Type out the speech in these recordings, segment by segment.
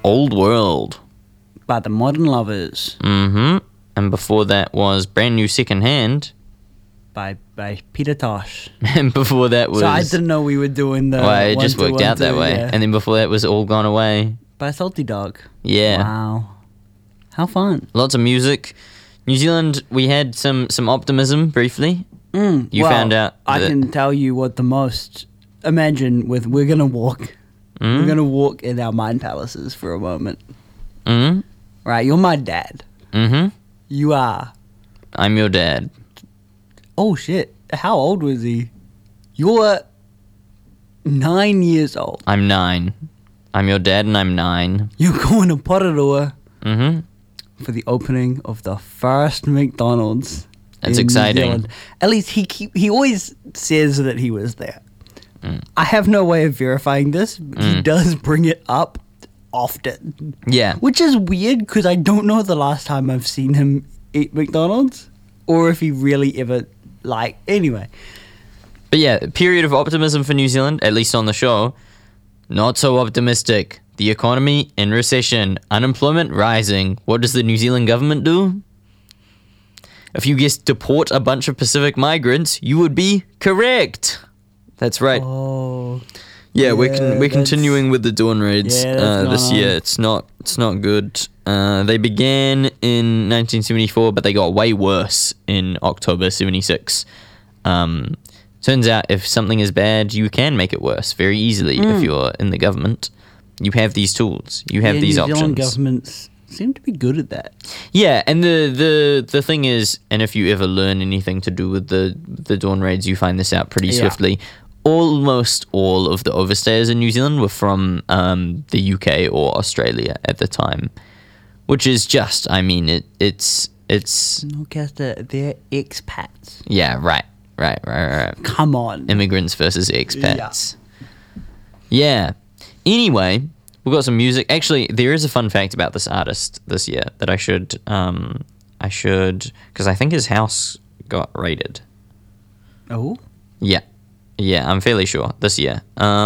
Old World. by the Modern Lovers Mm-hmm. And before that was Brand New Secondhand. by Peter Tosh. And before that was... So I didn't know we were doing the... Well, it just worked out that way. Yeah. And then before that was All Gone Away. By Salty Dog. Yeah. Wow. How fun. Lots of music. New Zealand, we had some optimism briefly. You found out I that- can tell you what the most... Imagine we're going to walk. Mm? We're going to walk in our mind palaces for a moment. Mm-hmm. Right, you're my dad. Mm-hmm. You are... I'm your dad. Oh, shit. How old was he? You're 9 years old. I'm 9. I'm your dad and I'm 9. You're going to Porirua Mm-hmm. for the opening of the first McDonald's. That's in New exciting. Zealand. At least he always says that he was there. Mm. I have no way of verifying this, but he does bring it up often. Yeah. Which is weird because I don't know the last time I've seen him eat McDonald's or if he really ever anyway. But yeah, period of optimism for New Zealand, at least on the show. Not so optimistic. The economy in recession, unemployment rising. What does the New Zealand government do? If you guessed deport a bunch of Pacific migrants, you would be correct. That's right. Oh. Yeah, we're that's- continuing with the dawn raids Yeah, that's this not year. on. It's not good. They began in 1974, but they got way worse in October 76. Turns out if something is bad, you can make it worse very easily if you're in the government. You have these tools. You have these New Zealand options. governments seem to be good at that. Yeah, and the thing is, and if you ever learn anything to do with the dawn raids, you find this out pretty Yeah. swiftly. Almost all of the overstayers in New Zealand were from the UK or Australia at the time, which is just, I mean, it's No, guess they're expats. yeah, right. Come on. Immigrants versus expats. Yeah. Anyway, we've got some music. Actually, there is a fun fact about this artist this year that I should, because I think his house got raided. Oh? Yeah, I'm fairly sure this year.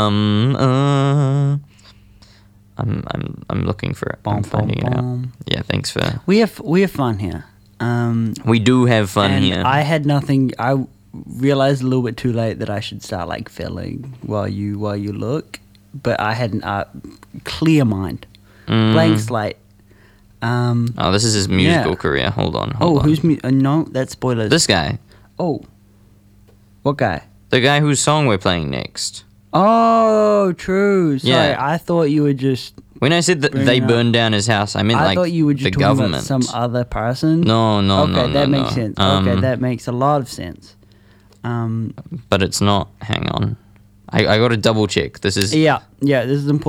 I'm looking for it. I'm finding it out. Yeah, thanks for. We have fun here. We do have fun and here. I had nothing. I realized a little bit too late that I should start filling while you look, but I had a clear mind, blank slate. Oh, this is his musical yeah. career. Hold on. Who's me? No, that's spoilers. This guy? Oh, what guy? The guy whose song we're playing next. Oh, true. Sorry, Yeah. I thought you were just. When I said that Bring they it up. burned down his house, I meant I like thought you were just the talking government. about some other person. No, Okay, that makes no. sense. Okay, that makes a lot of sense. But it's not. Hang on. I got to double check. This is Yeah, this is important.